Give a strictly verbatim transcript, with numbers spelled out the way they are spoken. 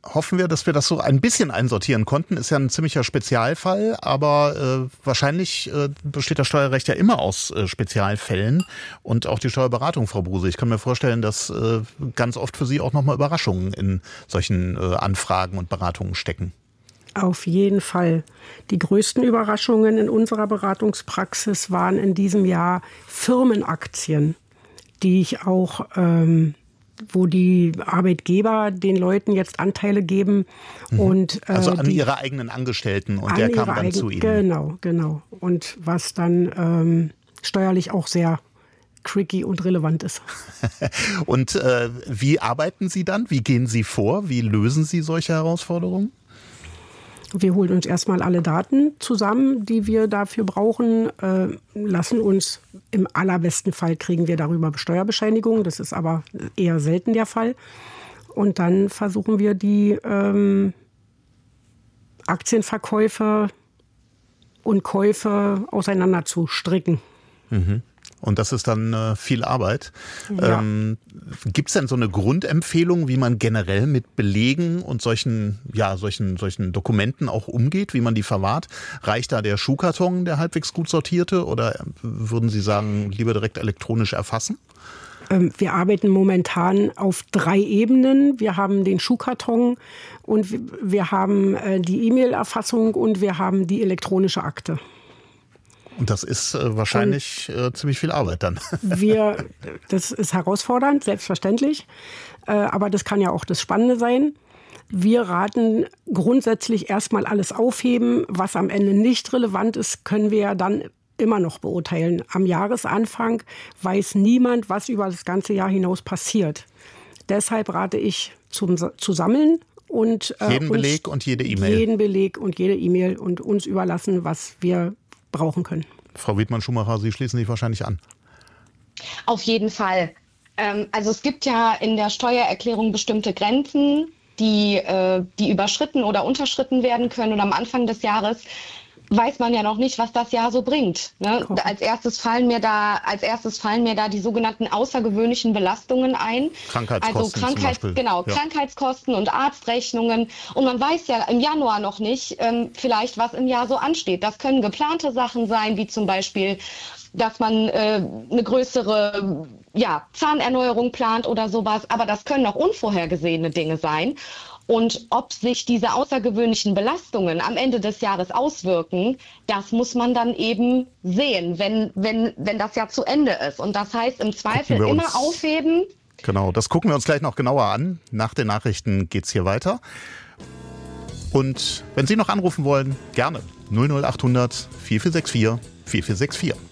hoffen wir, dass wir das so ein bisschen einsortieren konnten. Ist ja ein ziemlicher Spezialfall, aber äh, wahrscheinlich äh, besteht das Steuerrecht ja immer aus äh, Spezialfällen und auch die Steuerberatung, Frau Bruse. Ich kann mir vorstellen, dass äh, ganz oft für Sie auch nochmal Überraschungen in solchen äh, Anfragen und Beratungen stecken. Auf jeden Fall. Die größten Überraschungen in unserer Beratungspraxis waren in diesem Jahr Firmenaktien, die ich auch, ähm, wo die Arbeitgeber den Leuten jetzt Anteile geben. Mhm. Und, äh, also an die, ihre eigenen Angestellten und der kam dann eigen, zu Ihnen. Genau, genau. Und was dann ähm, steuerlich auch sehr tricky und relevant ist. Und äh, wie arbeiten Sie dann? Wie gehen Sie vor? Wie lösen Sie solche Herausforderungen? Wir holen uns erstmal alle Daten zusammen, die wir dafür brauchen, äh, lassen uns, im allerbesten Fall kriegen wir darüber Steuerbescheinigungen, das ist aber eher selten der Fall. Und dann versuchen wir die ähm, Aktienverkäufe und Käufe auseinander zu stricken. Mhm. Und das ist dann äh, viel Arbeit. Ja. Ähm, gibt es denn so eine Grundempfehlung, wie man generell mit Belegen und solchen, ja, solchen, solchen Dokumenten auch umgeht, wie man die verwahrt? Reicht da der Schuhkarton, der halbwegs gut sortierte, oder würden Sie sagen, lieber direkt elektronisch erfassen? Ähm, wir arbeiten momentan auf drei Ebenen. Wir haben den Schuhkarton und wir, wir haben äh, die E-Mail-Erfassung und wir haben die elektronische Akte. Und das ist äh, wahrscheinlich äh, ziemlich viel Arbeit dann. Wir, das ist herausfordernd, selbstverständlich. Äh, aber das kann ja auch das Spannende sein. Wir raten grundsätzlich erstmal alles aufheben. Was am Ende nicht relevant ist, können wir ja dann immer noch beurteilen. Am Jahresanfang weiß niemand, was über das ganze Jahr hinaus passiert. Deshalb rate ich zum, zu sammeln und äh, jeden Beleg und jede E-Mail. Jeden Beleg und jede E-Mail und uns überlassen, was wir brauchen können. Frau Wiedmann-Schumacher, Sie schließen sich wahrscheinlich an. Auf jeden Fall. Ähm, also es gibt ja in der Steuererklärung bestimmte Grenzen, die, äh, die überschritten oder unterschritten werden können. Und am Anfang des Jahres weiß man ja noch nicht, was das Jahr so bringt. Ne? Als erstes fallen mir da, als erstes fallen mir da die sogenannten außergewöhnlichen Belastungen ein. Krankheitskosten also Krankheits, zum Beispiel. Genau, ja. Krankheitskosten und Arztrechnungen. Und man weiß ja im Januar noch nicht, ähm, vielleicht was im Jahr so ansteht. Das können geplante Sachen sein, wie zum Beispiel, dass man äh, eine größere ja, Zahnerneuerung plant oder sowas. Aber das können auch unvorhergesehene Dinge sein. Und ob sich diese außergewöhnlichen Belastungen am Ende des Jahres auswirken, das muss man dann eben sehen, wenn, wenn, wenn das Jahr zu Ende ist. Und das heißt im Zweifel immer aufheben. Genau, das gucken wir uns gleich noch genauer an. Nach den Nachrichten geht's hier weiter. Und wenn Sie noch anrufen wollen, gerne null null acht hundert vier vier sechs vier vier vier sechs vier.